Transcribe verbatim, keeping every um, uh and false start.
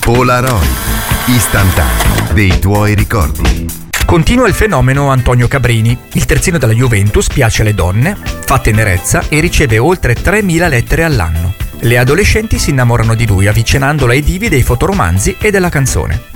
Polaroid, istantaneo dei tuoi ricordi. Continua il fenomeno Antonio Cabrini. Il terzino della Juventus piace alle donne, fa tenerezza e riceve oltre tremila lettere all'anno. Le adolescenti si innamorano di lui avvicinandolo ai divi dei fotoromanzi e della canzone.